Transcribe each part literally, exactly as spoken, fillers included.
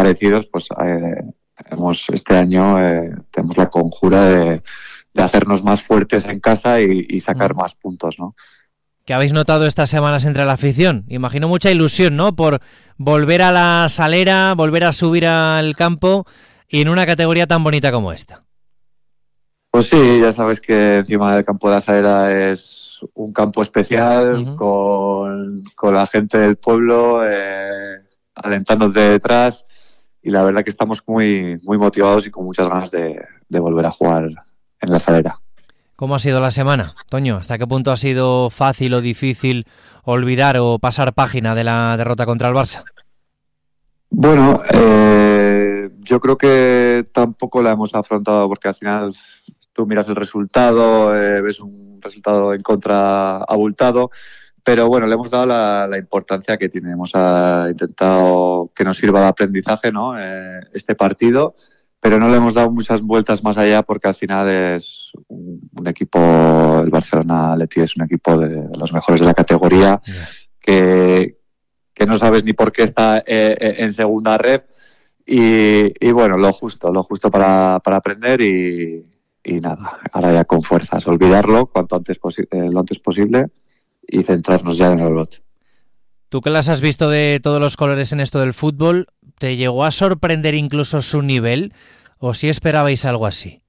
parecidos, pues eh, hemos este año eh, tenemos la conjura de, de hacernos más fuertes en casa y, y sacar mm. más puntos, ¿no? ¿Qué habéis notado estas semanas entre la afición? Imagino mucha ilusión, ¿no? Por volver a la Salera, volver a subir al campo y en una categoría tan bonita como esta. Pues sí, ya sabes que encima del campo de la Salera es un campo especial, uh-huh. con, con la gente del pueblo eh, alentándonos de detrás, y la verdad que estamos muy, muy motivados y con muchas ganas de, de volver a jugar en la Salera. ¿Cómo ha sido la semana, Toño? ¿Hasta qué punto ha sido fácil o difícil olvidar o pasar página de la derrota contra el Barça? Bueno, eh, yo creo que tampoco la hemos afrontado, porque al final tú miras el resultado, eh, ves un resultado en contra abultado, pero bueno, le hemos dado la, la importancia que tiene. Hemos uh, intentado que nos sirva de aprendizaje, ¿no? Eh, este partido, pero no le hemos dado muchas vueltas más allá, porque al final es un, un equipo, el Barcelona Athletic es un equipo de, de los mejores de la categoría, yeah. que, que no sabes ni por qué está eh, en segunda ref, y, y bueno, lo justo, lo justo para, para aprender y, y nada, ahora ya con fuerzas, olvidarlo cuanto antes posi- eh, lo antes posible y centrarnos ya en el Olot. Tú que las has visto de todos los colores en esto del fútbol, ¿te llegó a sorprender incluso su nivel o si esperabais algo así?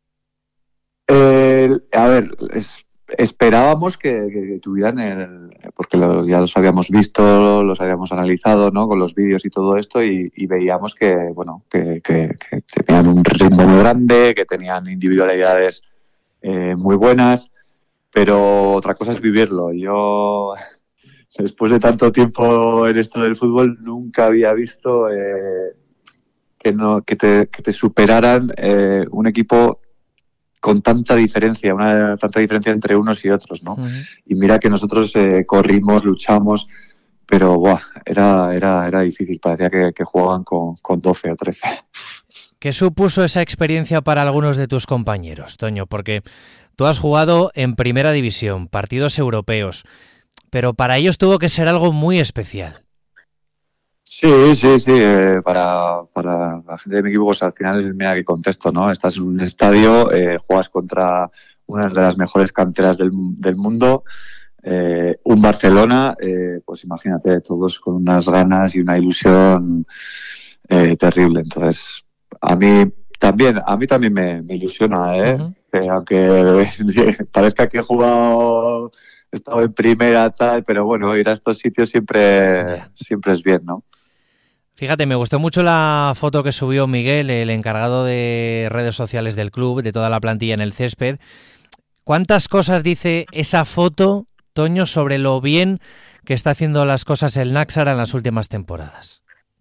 Eh, a ver, es, esperábamos que, que, que tuvieran el... porque lo, ya los habíamos visto, los habíamos analizado, ¿no? Con los vídeos y todo esto, y, y veíamos que, bueno, que, que, que tenían un ritmo muy grande, que tenían individualidades eh, muy buenas, pero otra cosa es vivirlo. Yo... Después de tanto tiempo en esto del fútbol, nunca había visto eh, que no que te, que te superaran eh, un equipo con tanta diferencia, una tanta diferencia entre unos y otros, ¿no? Uh-huh. Y mira que nosotros eh, corrimos, luchamos, pero buah, era era era difícil. Parecía que, que jugaban con, con doce o trece. ¿Qué supuso esa experiencia para algunos de tus compañeros, Toño? Porque tú has jugado en Primera División, partidos europeos, pero para ellos tuvo que ser algo muy especial. Sí, sí, sí. Eh, para, para la gente de mi equipo, pues al final, mira qué contexto, ¿no? Estás en un estadio, eh, juegas contra una de las mejores canteras del, del mundo, eh, un Barcelona, eh, pues imagínate, todos con unas ganas y una ilusión eh, terrible. Entonces, a mí también, a mí también me, me ilusiona, ¿eh? Uh-huh. Eh, aunque parezca que he jugado... He estado en primera, tal, pero bueno, ir a estos sitios siempre, yeah. siempre es bien, ¿no? Fíjate, me gustó mucho la foto que subió Miguel, el encargado de redes sociales del club, de toda la plantilla en el césped. ¿Cuántas cosas dice esa foto, Toño, sobre lo bien que está haciendo las cosas el Náxara en las últimas temporadas?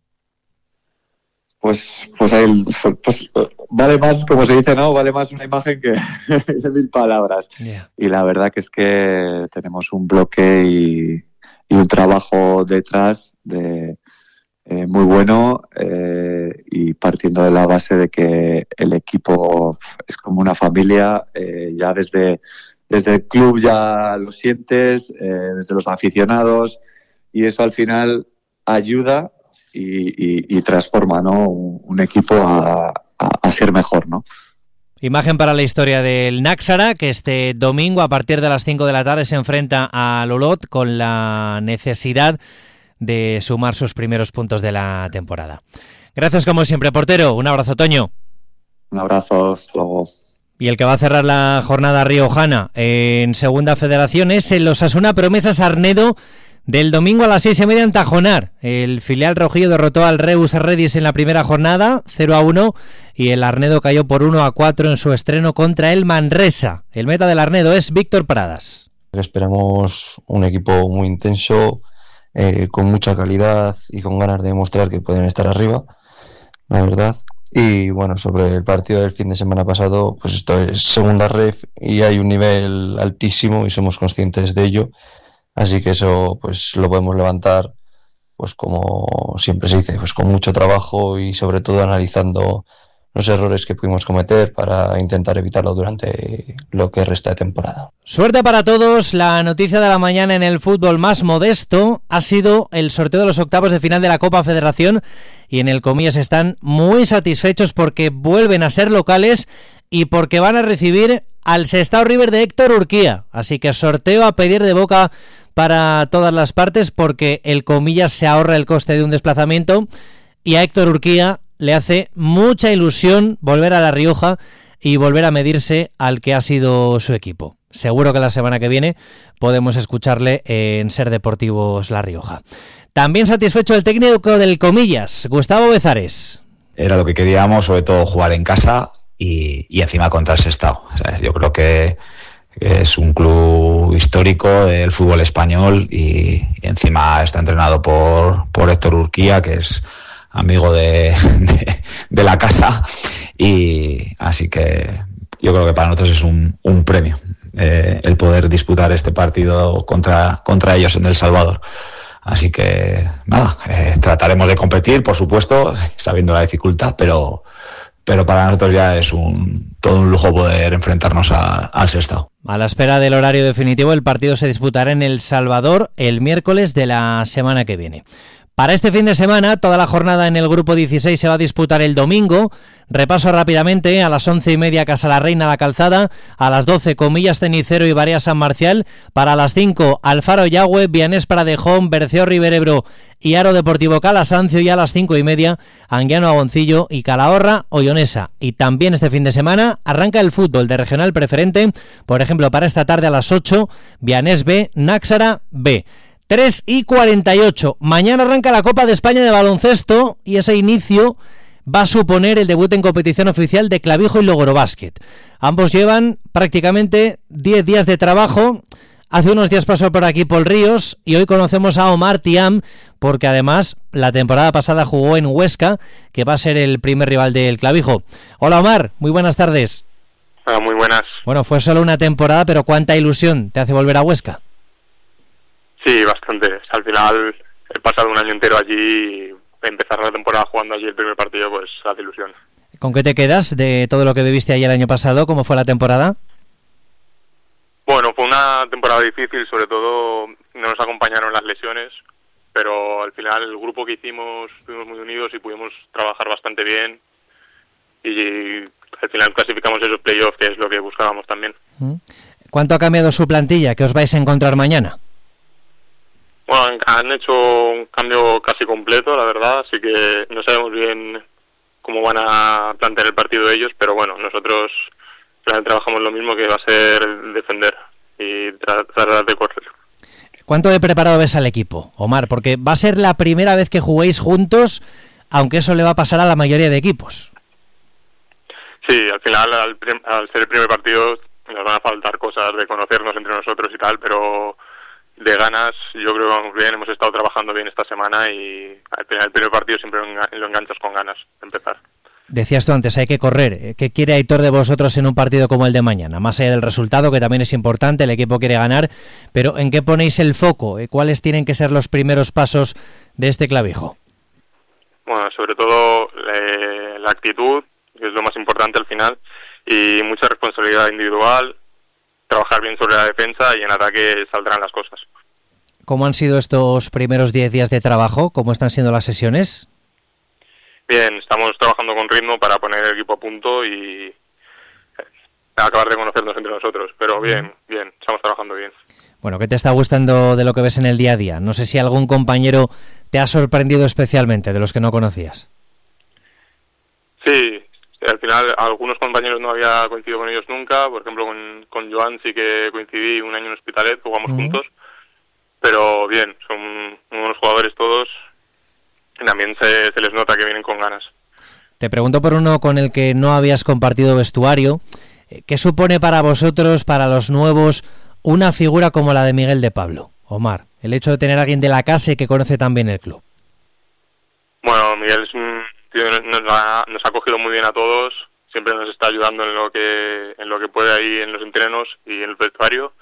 Pues, pues, ahí, pues vale más, como se dice, ¿no? Vale más una imagen que mil palabras. Yeah. Y la verdad que es que tenemos un bloque y, y un trabajo detrás de eh, muy bueno, eh, y partiendo de la base de que el equipo es como una familia, eh, ya desde, desde el club ya lo sientes, eh, desde los aficionados, y eso al final ayuda Y, y, y transforma, ¿no? un, un equipo a, a, a ser mejor, ¿no? Imagen para la historia del Náxara, que este domingo a partir de las cinco de la tarde se enfrenta al Olot con la necesidad de sumar sus primeros puntos de la temporada. Gracias como siempre, portero. Un abrazo, Toño. Un abrazo, hasta luego. Y el que va a cerrar la jornada riojana en Segunda Federación es el Osasuna Promesas Arnedo, del domingo a las seis y media en Tajonar. El filial rojillo derrotó al Reus Redis en la primera jornada, cero a uno, y el Arnedo cayó por uno a cuatro en su estreno contra el Manresa. El meta del Arnedo es Víctor Pradas. Esperamos un equipo muy intenso, eh, con mucha calidad y con ganas de demostrar que pueden estar arriba, la verdad. Y bueno, sobre el partido del fin de semana pasado, pues esto es segunda ref y hay un nivel altísimo y somos conscientes de ello. Así que eso pues lo podemos levantar, pues como siempre se dice, pues con mucho trabajo y sobre todo analizando los errores que pudimos cometer para intentar evitarlo durante lo que resta de temporada. Suerte para todos. La noticia de la mañana en el fútbol más modesto ha sido el sorteo de los octavos de final de la Copa Federación y en el Comillas están muy satisfechos porque vuelven a ser locales y porque van a recibir al Sestao River de Héctor Urquía. Así que sorteo a pedir de boca para todas las partes porque el Comillas se ahorra el coste de un desplazamiento y a Héctor Urquía le hace mucha ilusión volver a La Rioja y volver a medirse al que ha sido su equipo. Seguro que la semana que viene podemos escucharle en Ser Deportivos La Rioja. También satisfecho el técnico del Comillas, Gustavo Bezares. Era lo que queríamos, sobre todo jugar en casa y, y encima contra el Sestao. O sea, yo creo que es un club histórico del fútbol español y, y encima está entrenado por, por Héctor Urquía, que es amigo de, de, de la casa, y así que yo creo que para nosotros es un, un premio eh, el poder disputar este partido contra, contra ellos en El Salvador. Así que nada, eh, trataremos de competir, por supuesto, sabiendo la dificultad, pero, pero para nosotros ya es un todo un lujo poder enfrentarnos a, al Sestao. A la espera del horario definitivo, el partido se disputará en El Salvador el miércoles de la semana que viene. Para este fin de semana, toda la jornada en el grupo dieciséis se va a disputar el domingo. Repaso rápidamente: a las once y media Casa la Reina La Calzada, a las doce Comillas Cenicero y Barea San Marcial, para las cinco Alfaro Yagüe, Bianés Pradejón, Berceo Riberebro y Aro Deportivo Calasancio, y a las cinco y media Anguiano Agoncillo y Calahorra Ollonesa. Y también este fin de semana arranca el fútbol de regional preferente, por ejemplo para esta tarde a las ocho Bianés B, Náxara B. tres y cuarenta y ocho. Mañana arranca la Copa de España de baloncesto y ese inicio va a suponer el debut en competición oficial de Clavijo y Logorobásquet. Ambos llevan prácticamente diez días de trabajo. Hace unos días pasó por aquí Paul Ríos y hoy conocemos a Omar Tiam, porque además la temporada pasada jugó en Huesca, que va a ser el primer rival del Clavijo. Hola Omar, muy buenas tardes. Ah, muy buenas. Bueno, fue solo una temporada, pero ¿cuánta ilusión te hace volver a Huesca? Sí, bastante. Al final he pasado un año entero allí y empezar la temporada jugando allí el primer partido, pues hace ilusión. ¿Con qué te quedas de todo lo que viviste allí el año pasado? ¿Cómo fue la temporada? Bueno, fue una temporada difícil, sobre todo no nos acompañaron las lesiones, pero al final el grupo que hicimos fuimos muy unidos y pudimos trabajar bastante bien y al final clasificamos esos playoffs, que es lo que buscábamos también. ¿Cuánto ha cambiado su plantilla? ¿Qué os vais a encontrar mañana? Bueno, han hecho un cambio casi completo, la verdad, así que no sabemos bien cómo van a plantear el partido de ellos, pero bueno, nosotros trabajamos lo mismo, que va a ser defender y tratar de correr. ¿Cuánto de preparado ves al equipo, Omar? Porque va a ser la primera vez que juguéis juntos, aunque eso le va a pasar a la mayoría de equipos. Sí, al final, al, al ser el primer partido, nos van a faltar cosas de conocernos entre nosotros y tal, pero de ganas yo creo que vamos bien, hemos estado trabajando bien esta semana y al final el primer partido siempre lo enganchas con ganas de empezar. Decías tú antes, hay que correr. ¿Qué quiere Aitor de vosotros en un partido como el de mañana? Más allá del resultado, que también es importante, el equipo quiere ganar, pero ¿en qué ponéis el foco? ¿Cuáles tienen que ser los primeros pasos de este Clavijo? Bueno, sobre todo eh, la actitud, que es lo más importante al final, y mucha responsabilidad individual, trabajar bien sobre la defensa y en ataque saldrán las cosas. ¿Cómo han sido estos primeros diez días de trabajo? ¿Cómo están siendo las sesiones? Bien, estamos trabajando con ritmo para poner el equipo a punto y acabar de conocernos entre nosotros, pero bien, bien, estamos trabajando bien. Bueno, ¿qué te está gustando de lo que ves en el día a día? No sé si algún compañero te ha sorprendido especialmente de los que no conocías. Sí, al final algunos compañeros no había coincidido con ellos nunca, por ejemplo con, con Joan sí que coincidí un año en Hospitalet, jugamos uh-huh. juntos, pero bien, son unos jugadores todos. También se, se les nota que vienen con ganas. Te pregunto por uno con el que no habías compartido vestuario. ¿Qué supone para vosotros, para los nuevos, una figura como la de Miguel de Pablo? Omar, el hecho de tener a alguien de la casa y que conoce tan bien el club. Bueno, Miguel es un tío que nos ha, nos ha cogido muy bien a todos, siempre nos está ayudando en lo que en lo que puede ahí en los entrenos y en el vestuario,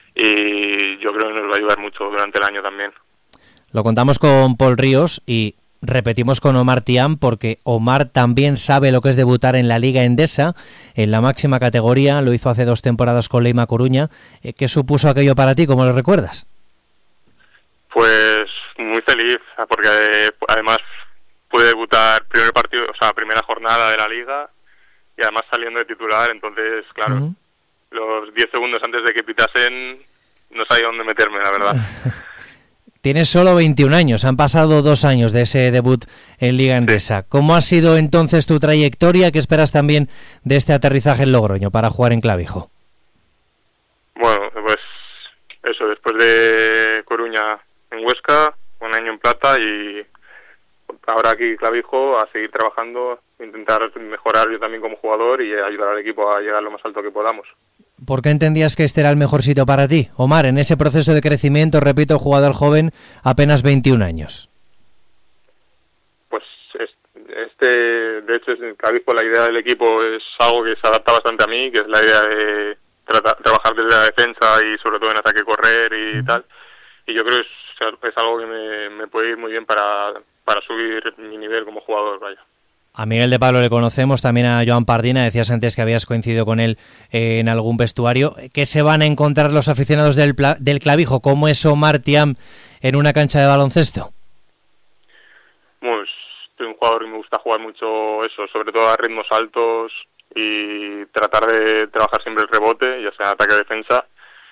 y yo creo que nos va a ayudar mucho durante el año también. Lo contamos con Paul Ríos y repetimos con Omar Thiam, porque Omar también sabe lo que es debutar en la Liga Endesa, en la máxima categoría, lo hizo hace dos temporadas con Leima Coruña. ¿Qué supuso aquello para ti? ¿Cómo lo recuerdas? Pues muy feliz, porque además pude debutar primer partido, o sea, primera jornada de la Liga, y además saliendo de titular, entonces, claro, uh-huh. los diez segundos antes de que pitasen no sabía dónde meterme, la verdad. Tienes solo veintiún años, han pasado dos años de ese debut en Liga Endesa. Sí. ¿Cómo ha sido entonces tu trayectoria? ¿Qué esperas también de este aterrizaje en Logroño para jugar en Clavijo? Bueno, pues eso, después de Coruña en Huesca, un año en Plata y ahora aquí Clavijo, a seguir trabajando, intentar mejorar yo también como jugador y ayudar al equipo a llegar lo más alto que podamos. ¿Por qué entendías que este era el mejor sitio para ti, Omar, en ese proceso de crecimiento, repito, jugador joven, apenas veintiún años? Pues este, de hecho, en Clavijo la idea del equipo es algo que se adapta bastante a mí, que es la idea de tra- trabajar desde la defensa y sobre todo en ataque, correr y tal. Y yo creo que es, es algo que me, me puede ir muy bien para, para subir mi nivel como jugador, vaya. A Miguel de Pablo le conocemos, también a Joan Pardina, decías antes que habías coincidido con él eh, en algún vestuario. ¿Qué se van a encontrar los aficionados del, pla- del Clavijo? ¿Cómo es Omar Thiam en una cancha de baloncesto? Pues soy un jugador que me gusta jugar mucho eso, sobre todo a ritmos altos y tratar de trabajar siempre el rebote, ya sea ataque o defensa,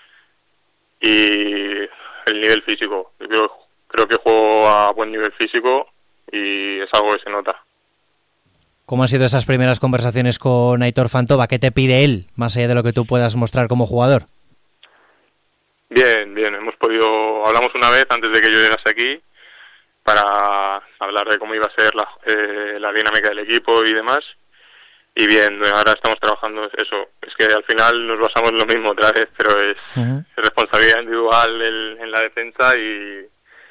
y el nivel físico. Yo creo, creo que juego a buen nivel físico y es algo que se nota. ¿Cómo han sido esas primeras conversaciones con Aitor Fantova? ¿Qué te pide él, más allá de lo que tú puedas mostrar como jugador? Bien, bien. Hemos podido... Hablamos una vez antes de que yo llegase aquí para hablar de cómo iba a ser la, eh, la dinámica del equipo y demás. Y bien, ahora estamos trabajando eso. Es que al final nos basamos en lo mismo otra vez, pero es, uh-huh. es responsabilidad individual el, en la defensa y,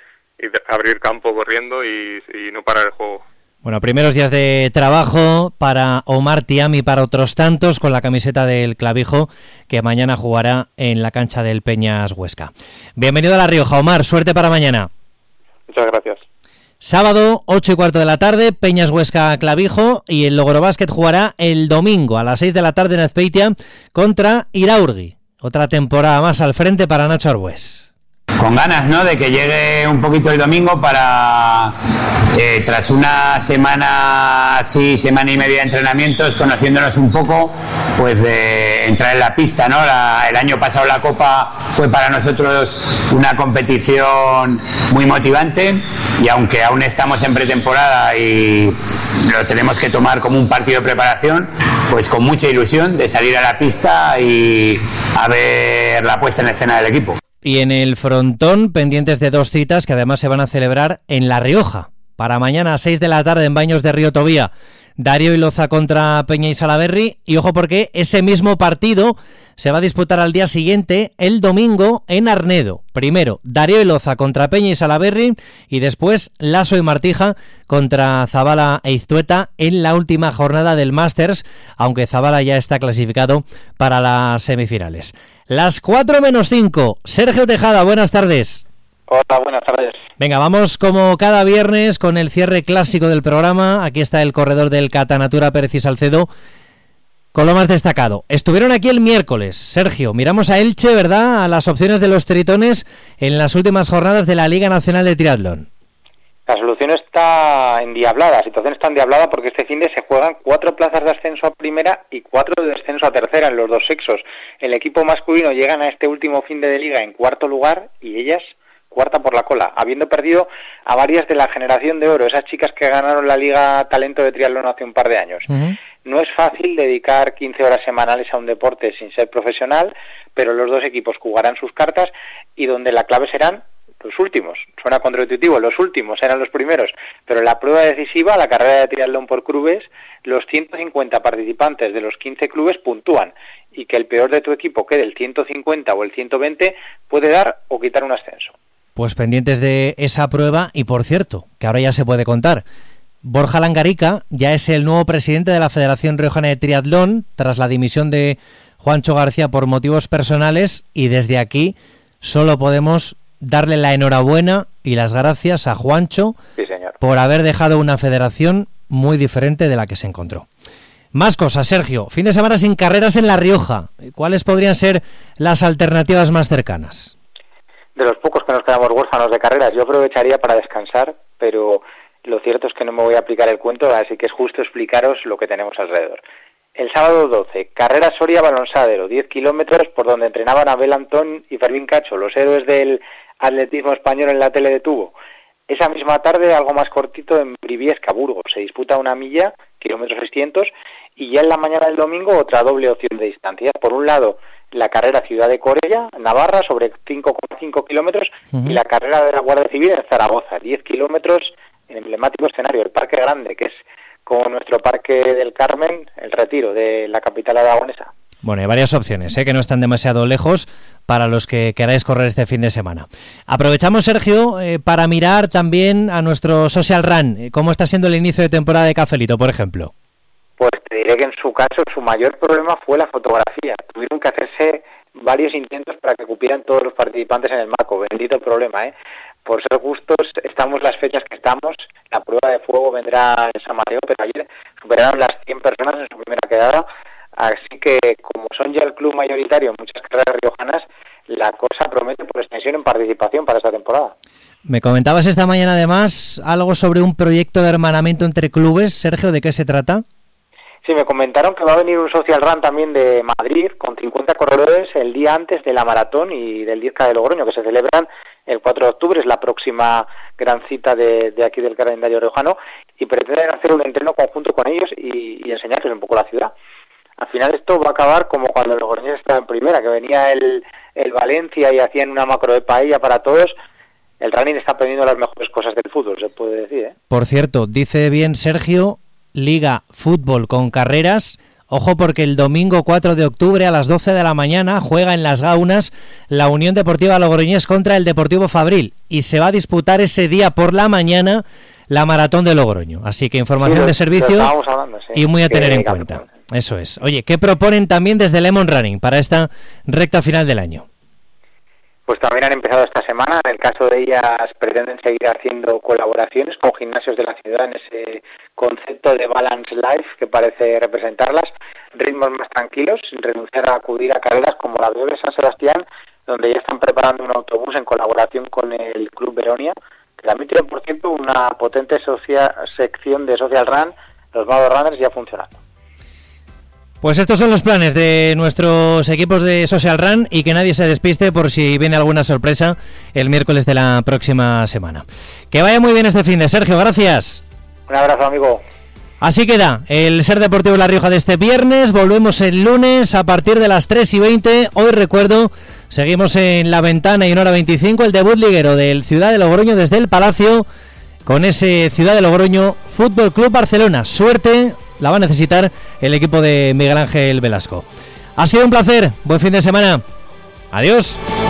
y abrir campo corriendo y, y no parar el juego. Bueno, primeros días de trabajo para Omar Thiam y para otros tantos con la camiseta del Clavijo, que mañana jugará en la cancha del Peñas Huesca. Bienvenido a La Rioja, Omar, suerte para mañana. Muchas gracias. Sábado, ocho y cuarto de la tarde, Peñas Huesca Clavijo, y el Logrobásquet jugará el domingo a las seis de la tarde en Azpeitia contra Iraurgi. Otra temporada más al frente para Nacho Arbues. Con ganas, ¿no?, de que llegue un poquito el domingo para, eh, tras una semana, sí, semana y media de entrenamientos, conociéndonos un poco, pues de entrar en la pista, ¿no? La, el año pasado la Copa fue para nosotros una competición muy motivante y aunque aún estamos en pretemporada y lo tenemos que tomar como un partido de preparación, pues con mucha ilusión de salir a la pista y a ver la puesta en escena del equipo. Y en el frontón, pendientes de dos citas que además se van a celebrar en La Rioja. Para mañana a seis de la tarde en Baños de Río Tobía, Darío y Loza contra Peña y Salaberry. Y ojo porque ese mismo partido se va a disputar al día siguiente, el domingo, en Arnedo. Primero, Darío y Loza contra Peña y Salaberry y después Lasso y Martija contra Zabala e Iztueta en la última jornada del Masters, aunque Zabala ya está clasificado para las semifinales. Las cuatro menos cinco. Sergio Tejada, buenas tardes. Hola, buenas tardes. Venga, vamos como cada viernes con el cierre clásico del programa. Aquí está el corredor del Catanatura, Pérez y Salcedo, con lo más destacado. Estuvieron aquí el miércoles. Sergio, miramos a Elche, ¿verdad?, a las opciones de los tritones en las últimas jornadas de la Liga Nacional de Triatlón. La solución está endiablada, la situación está endiablada porque este fin de se juegan cuatro plazas de ascenso a primera y cuatro de descenso a tercera en los dos sexos. El equipo masculino llegan a este último fin de liga en cuarto lugar y ellas cuarta por la cola, habiendo perdido a varias de la generación de oro, esas chicas que ganaron la Liga Talento de Triatlón hace un par de años. Uh-huh. No es fácil dedicar quince horas semanales a un deporte sin ser profesional, pero los dos equipos jugarán sus cartas y donde la clave serán los últimos. Suena contraintuitivo, los últimos eran los primeros, pero la prueba decisiva, la carrera de triatlón por clubes, los ciento cincuenta participantes de los quince clubes puntúan y que el peor de tu equipo quede el ciento cincuenta o el ciento veinte puede dar o quitar un ascenso. Pues pendientes de esa prueba y, por cierto, que ahora ya se puede contar, Borja Langarica ya es el nuevo presidente de la Federación Riojana de Triatlón tras la dimisión de Juancho García por motivos personales y desde aquí solo podemos darle la enhorabuena y las gracias a Juancho sí, señor. por haber dejado una federación muy diferente de la que se encontró. Más cosas, Sergio. Fin de semana sin carreras en La Rioja. ¿Cuáles podrían ser las alternativas más cercanas? De los pocos que nos quedamos huérfanos de carreras, yo aprovecharía para descansar, pero lo cierto es que no me voy a aplicar el cuento, así que es justo explicaros lo que tenemos alrededor. El sábado doce, Carrera Soria Balonsadero, diez kilómetros por donde entrenaban Abel Antón y Fermín Cacho, los héroes del atletismo español en la tele de tubo. Esa misma tarde, algo más cortito, en Briviesca, Burgos, se disputa una milla, kilómetros seiscientos, y ya en la mañana del domingo otra doble opción de distancia. Por un lado, la carrera Ciudad de Corella, Navarra, sobre cinco coma cinco kilómetros, uh-huh. y la carrera de la Guardia Civil en Zaragoza, diez kilómetros, en emblemático escenario, el Parque Grande, que es como nuestro Parque del Carmen, el Retiro de la capital aragonesa. Bueno, hay varias opciones, ¿eh? que no están demasiado lejos para los que queráis correr este fin de semana. Aprovechamos, Sergio, eh, para mirar también a nuestro Social Run. ¿Cómo está siendo el inicio de temporada de Cafelito, por ejemplo? Pues te diré que en su caso su mayor problema fue la fotografía. Tuvieron que hacerse varios intentos para que cupieran todos los participantes en el marco. Bendito problema, ¿eh? Por ser justos, estamos las fechas que estamos. La prueba de fuego vendrá en San Mateo, pero ayer superaron las cien personas en su primera quedada. Así que, como son ya el club mayoritario en muchas carreras riojanas, la cosa promete por extensión en participación para esta temporada. Me comentabas esta mañana, además, algo sobre un proyecto de hermanamiento entre clubes. Sergio, ¿de qué se trata? Sí, me comentaron que va a venir un Social Run también de Madrid con cincuenta corredores el día antes de la maratón y del diez K de Logroño, que se celebran el cuatro de octubre, es la próxima gran cita de, de aquí del calendario riojano, y pretenden hacer un entreno conjunto con ellos y, y enseñarles un poco la ciudad. Al final esto va a acabar como cuando el Logroñés estaba en primera, que venía el, el Valencia y hacían una macro de paella para todos. El running está aprendiendo las mejores cosas del fútbol, se puede decir, ¿eh? Por cierto, dice bien Sergio, Liga Fútbol con carreras. Ojo, porque el domingo cuatro de octubre a las doce de la mañana juega en Las Gaunas la Unión Deportiva Logroñés contra el Deportivo Fabril y se va a disputar ese día por la mañana la maratón de Logroño. Así que información sí, de servicio hablando, sí. y muy a tener en cuenta. Eso es. Oye, ¿qué proponen también desde Lemon Running para esta recta final del año? Pues también han empezado esta semana. En el caso de ellas pretenden seguir haciendo colaboraciones con gimnasios de la ciudad en ese concepto de balance life que parece representarlas, ritmos más tranquilos, sin renunciar a acudir a carreras como la de San Sebastián, donde ya están preparando un autobús en colaboración con el Club Veronia, que también tiene, por cierto, una potente socia- sección de Social Run, los Mado Runners, ya funcionando. Pues estos son los planes de nuestros equipos de Social Run y que nadie se despiste por si viene alguna sorpresa el miércoles de la próxima semana. Que vaya muy bien este fin de Sergio, gracias. Un abrazo, amigo. Así queda el Ser Deportivo La Rioja de este viernes. Volvemos el lunes a partir de las tres y veinte. Hoy recuerdo, seguimos en La Ventana y en hora veinticinco el debut liguero del Ciudad de Logroño desde el Palacio con ese Ciudad de Logroño Fútbol Club Barcelona. Suerte la va a necesitar el equipo de Miguel Ángel Velasco. Ha sido un placer, buen fin de semana. Adiós.